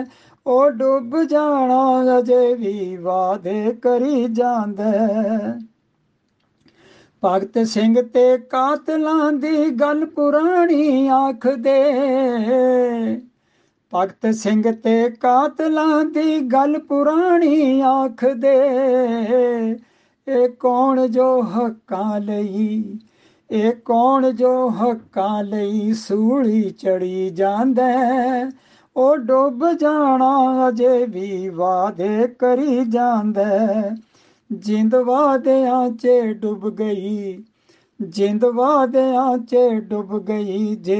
ਉਹ ਡੁੱਬ ਜਾਣਾ ਅਜੇ ਵੀ ਵਾਅਦੇ ਕਰੀ ਜਾਂਦਾ। ਭਗਤ ਸਿੰਘ ਤੇ ਕਾਤਲਾਂ ਦੀ ਗੱਲ ਪੁਰਾਣੀ ਆਖਦੇ, ਭਗਤ ਸਿੰਘ ਤੇ ਕਾਤਲਾਂ ਦੀ ਗੱਲ ਪੁਰਾਣੀ ਆਖਦੇ। ਇਹ ਕੌਣ ਜੋ ਹੱਕਾਂ ਲਈ, ਇਹ ਕੌਣ ਜੋ ਹੱਕਾਂ ਲਈ ਸੂਲੀ ਚੜੀ ਜਾਂਦਾ। ਉਹ ਡੁੱਬ ਜਾਣਾ ਅਜੇ ਵੀ ਵਾਅਦੇ ਕਰੀ ਜਾਂਦਾ। ਜਿੰਦ ਵਾਅਦਿਆਂ 'ਚ ਡੁੱਬ ਗਈ, ਜਿੰਦ ਵਾਅਦਿਆਂ 'ਚ ਡੁੱਬ ਗਈ।